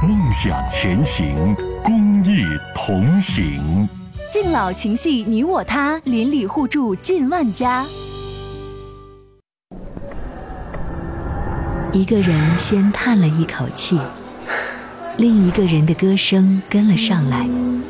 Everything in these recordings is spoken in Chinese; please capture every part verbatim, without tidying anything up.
梦想前行，公益同行。 敬老情系你我他，邻里互助近万家。 一个人先叹了一口气，另一个人的歌声跟了上来，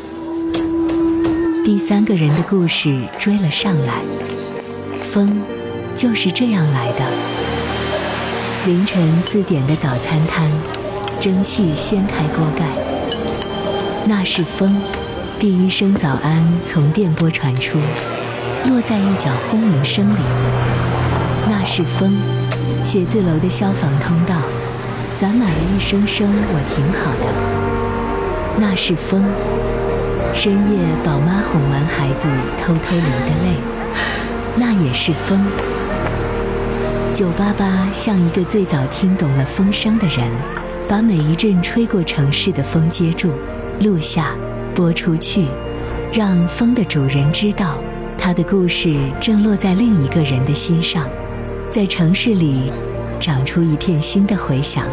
第三个人的故事追了上来。风就是这样来的。凌晨四点的早餐摊，蒸汽掀开锅盖，那是风。第一声早安从电波传出，落在一角轰鸣声里，那是风。写字楼的消防通道，攒满了一声声我挺好的，那是风。深夜宝妈哄完孩子偷偷流的泪，那也是风。九八八像一个最早听懂了风声的人，把每一阵吹过城市的风接住，录下，播出去，让风的主人知道，他的故事正落在另一个人的心上，在城市里长出一片新的回响。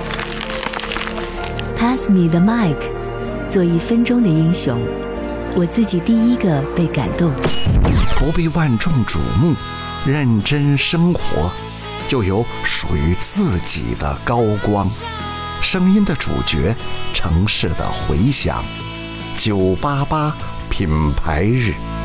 Pass me the mic， 做一分钟的英雄，我自己第一个被感动。 不被万众瞩目，认真生活，就有属于自己的高光。声音的主角，城市的回响。九八八品牌日。